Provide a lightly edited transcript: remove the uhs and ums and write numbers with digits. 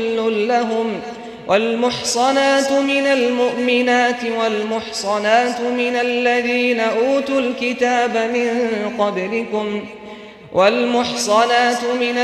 لهم والمحصنات من المؤمنات والمحصنات من الذين أوتوا الكتاب من قبلكم